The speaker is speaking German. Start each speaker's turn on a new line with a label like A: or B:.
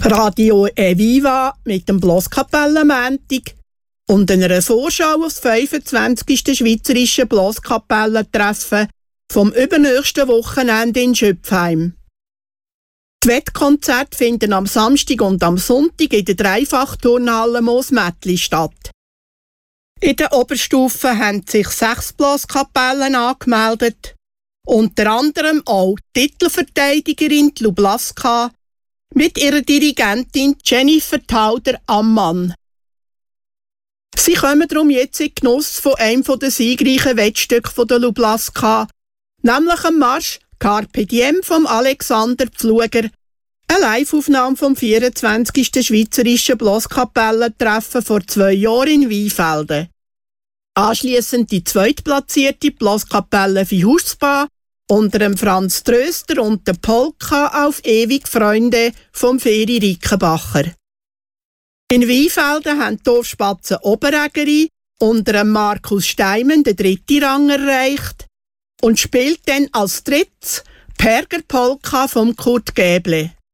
A: Radio Eviva mit dem Blaskapellenmäntig und einer Vorschau aufs 25. Schweizerischen Blaskapellentreffen vom übernächsten Wochenende in Schöpfheim. Die Wettkonzerte finden am Samstag und am Sonntag in der Dreifachturnhalle Moosmättli statt. In der Oberstufe haben sich 6 Blaskapellen angemeldet, unter anderem auch die Titelverteidigerin Lublaska mit ihrer Dirigentin Jennifer Tauder am Mann. Sie kommen darum jetzt in Genuss von einem der siegreichen Wettstücke der Lublaska, nämlich dem Marsch Carpe Diem vom Alexander Pfluger, eine Live-Aufnahme vom 24. Schweizerischen Blaskapellentreffen vor 2 Jahren in Weinfelden. Anschliessend die zweitplatzierte Blaskapelle Vihuspa unter dem Franz Tröster und der Polka auf ewig Freunde vom Feri Rickenbacher. In Weinfelden haben die Dorfspatzen Oberägeri unter dem Markus Steimann den 3. Rang erreicht und spielt dann als drittes Perger Polka vom Kurt Gäble.